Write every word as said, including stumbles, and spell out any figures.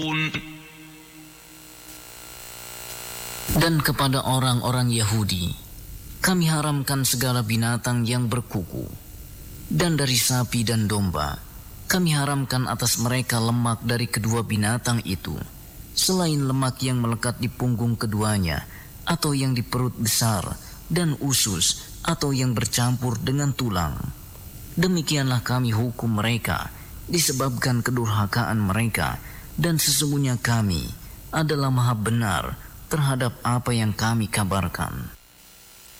Dan kepada orang-orang Yahudi, kami haramkan segala binatang yang berkuku. Dan dari sapi dan domba, kami haramkan atas mereka lemak dari kedua binatang itu, selain lemak yang melekat di punggung keduanya, atau yang di perut besar, dan usus, atau yang bercampur dengan tulang. Demikianlah kami hukum mereka, disebabkan kedurhakaan mereka, dan sesungguhnya kami adalah maha benar terhadap apa yang kami kabarkan.